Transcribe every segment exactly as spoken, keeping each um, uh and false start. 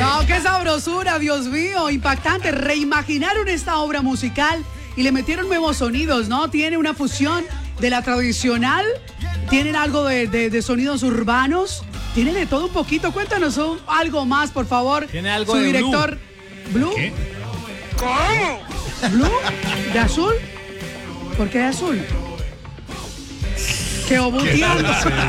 No, qué sabrosura, Dios mío, impactante. Reimagiнаron esta obra musical y le metieron nuevos sonidos, ¿no? Tiene una fusión de la tradicional, tienen algo de, de, de sonidos urbanos, tiene de todo un poquito. Cuéntanos un, algo más, por favor. Tiene algo Su de director. ¿Blue? ¿Qué? ¿Cómo? ¿Blue? ¿De azul? ¿Por qué de azul? ¿Qué obuteando?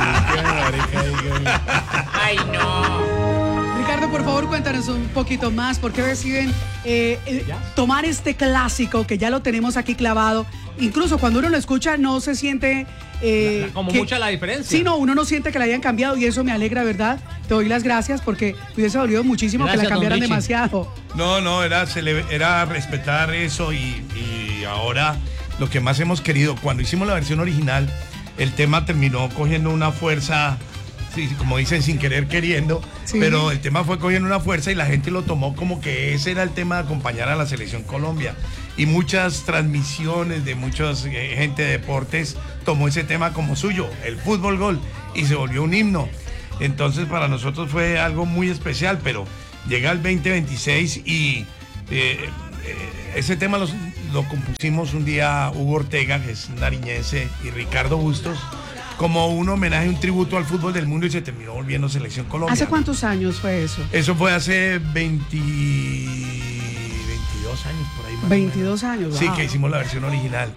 Ay, no. Ricardo, por favor, cuéntanos un poquito más. ¿Por qué deciden eh, eh, tomar este clásico que ya lo tenemos aquí clavado? Incluso cuando uno lo escucha no se siente... Eh, la, la, como que, mucha la diferencia. Sí, no, uno no siente que la hayan cambiado y eso me alegra, ¿verdad? Te doy las gracias porque me hubiese dolido muchísimo gracias, que la cambiaran demasiado. No, no, era, era respetar eso y, y ahora lo que más hemos querido. Cuando hicimos la versión original, el tema terminó cogiendo una fuerza... Sí, como dicen, sin querer queriendo, sí. Pero el tema fue cogiendo una fuerza y la gente lo tomó como que ese era el tema de acompañar a la selección Colombia. Y muchas transmisiones de mucha eh, gente de deportes tomó ese tema como suyo, el fútbol gol, y se volvió un himno. Entonces para nosotros fue algo muy especial, pero llega el veinte veintiséis y eh, eh, ese tema los, lo compusimos un día Hugo Ortega, que es nariñense, y Ricardo Bustos, como un homenaje, un tributo al fútbol del mundo y se terminó volviendo Selección Colombia. ¿Hace cuántos años fue eso? Eso fue hace veinte, veintidós años por ahí. Más veintidós años, wow. Sí, que hicimos la versión original.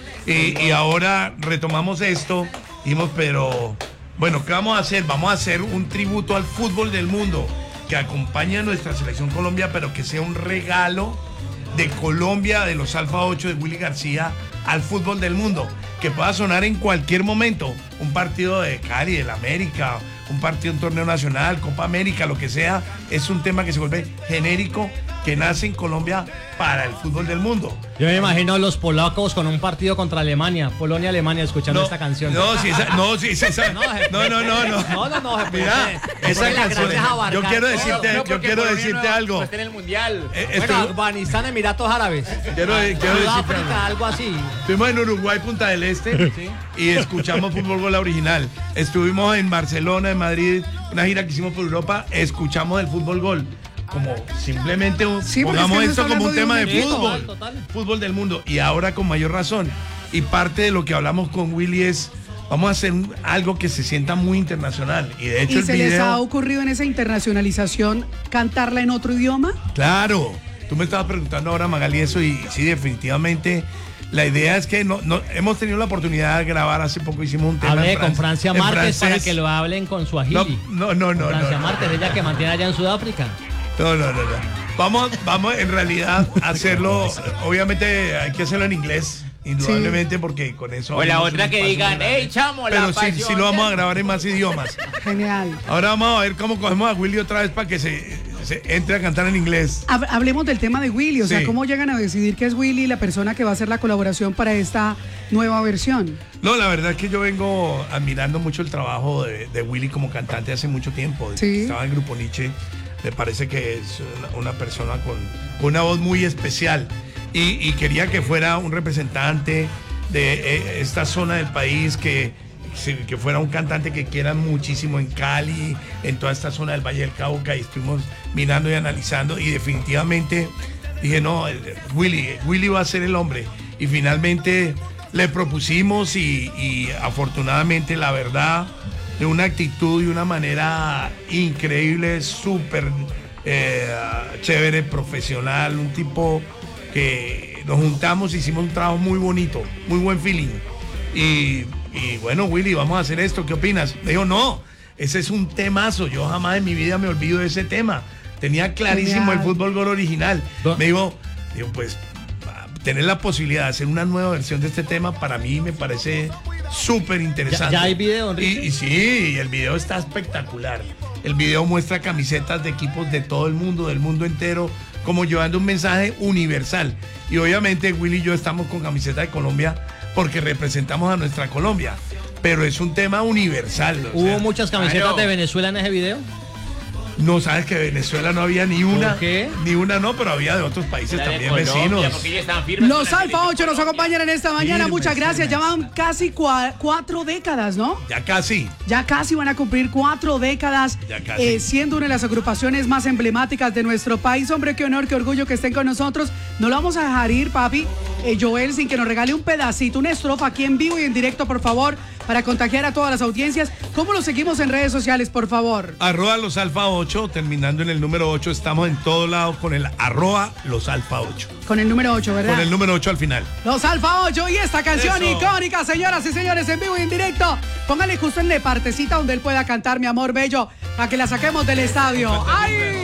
Y, y ahora retomamos esto, dijimos, pero bueno, ¿qué vamos a hacer? Vamos a hacer un tributo al fútbol del mundo que acompañe a nuestra Selección Colombia, pero que sea un regalo de Colombia, de los Alfa ocho, de Willy García, al fútbol del mundo, que pueda sonar en cualquier momento, un partido de Cali, del América, un partido en torneo nacional, Copa América, lo que sea, es un tema que se vuelve genérico, que nace en Colombia para el fútbol del mundo. Yo me imagino a los polacos con un partido contra Alemania, Polonia-Alemania, escuchando no, esta canción. No, si esa, no, si esa, no, no, no, no, no, no, no, no, mira, esa canción, yo quiero decirte, no, yo quiero Polonia decirte no, algo. Pues en el mundial. Eh, bueno, estoy, Afganistán, Emiratos Árabes. Quiero, quiero decirte algo. algo así. Estuvimos en Uruguay, Punta del Este, ¿sí? Y escuchamos Fútbol Gol original. Estuvimos en Barcelona, en Madrid, una gira que hicimos por Europa, escuchamos el Fútbol Gol. Como simplemente sí, pongamos es que esto como un tema de, de fútbol, total, total. fútbol del mundo. Y ahora con mayor razón. Y parte de lo que hablamos con Willy es, vamos a hacer un, algo que se sienta muy internacional. Y de hecho ¿Y el se video, les ha ocurrido en esa internacionalización cantarla en otro idioma? Claro. Tú me estabas preguntando ahora, Magali, eso, y sí, definitivamente. La idea es que no, no hemos tenido la oportunidad de grabar hace poco, hicimos un tema. Hablé en con Francia en Márquez francés. para que lo hablen con su agili. No, no, no, no. Francia no, Márquez, no. ella que mantiene allá en Sudáfrica. No, no, no, no. Vamos, vamos en realidad a hacerlo, obviamente hay que hacerlo en inglés, indudablemente, sí. Porque con eso... O la otra que digan, hey, chamo, pero la sí, sí lo vamos a grabar en más idiomas. Genial. Ahora vamos a ver cómo cogemos a Willy otra vez para que se, se entre a cantar en inglés. Hablemos del tema de Willy, o sí. sea, ¿cómo llegan a decidir que es Willy la persona que va a hacer la colaboración para esta nueva versión? No, la verdad es que yo vengo admirando mucho el trabajo de, de Willy como cantante hace mucho tiempo. Sí. Estaba en Grupo Nietzsche. Me parece que es una, una persona con, con una voz muy especial y, y quería que fuera un representante de eh, esta zona del país, que, que fuera un cantante que quiera muchísimo en Cali, en toda esta zona del Valle del Cauca, y estuvimos mirando y analizando y definitivamente dije, no, Willy, Willy va a ser el hombre, y finalmente le propusimos y, y afortunadamente la verdad, de una actitud y una manera increíble, súper eh, chévere, profesional, un tipo que nos juntamos, hicimos un trabajo muy bonito, muy buen feeling. Y, y bueno, Willy, vamos a hacer esto, ¿qué opinas? Me dijo, no, ese es un temazo, yo jamás en mi vida me olvido de ese tema. Tenía clarísimo Genial. El Fútbol Gol original. ¿No? Me dijo, digo, pues, tener la posibilidad de hacer una nueva versión de este tema, para mí me parece súper interesante. ¿Ya, ya hay video, Enrique? Y, y sí, el video está espectacular. El video muestra camisetas de equipos de todo el mundo, del mundo entero, como llevando un mensaje universal. Y obviamente Willy y yo estamos con camiseta de Colombia porque representamos a nuestra Colombia. Pero es un tema universal. ¿Hubo sea, muchas camisetas claro. de Venezuela en ese video? No, sabes que de Venezuela no había ni una. ¿Por qué? Ni una no, pero había de otros países La de también Colombia, vecinos. porque ellos estaban firmes Los con la Alfa ocho nos Colombia. acompañan en esta mañana. Firmes, Muchas gracias. Ya firmes. van casi cua- cuatro décadas, ¿no? Ya casi. Ya casi van a cumplir cuatro décadas Ya casi. eh, siendo una de las agrupaciones más emblemáticas de nuestro país. Hombre, qué honor, qué orgullo que estén con nosotros. No lo vamos a dejar ir, papi. Eh, Joel, sin que nos regale un pedacito, una estrofa aquí en vivo y en directo, por favor, para contagiar a todas las audiencias. ¿Cómo lo seguimos en redes sociales, por favor? Arroba los Alfa ocho, terminando en el número ocho. Estamos en todos lados con el arroba los Alfa ocho. Con el número ocho, ¿verdad? Con el número ocho al final. Los Alfa ocho y esta canción Eso. icónica, señoras y señores, en vivo y en directo. Póngale justo en la partecita donde él pueda cantar, mi amor bello, para que la saquemos del estadio. ¡Ay!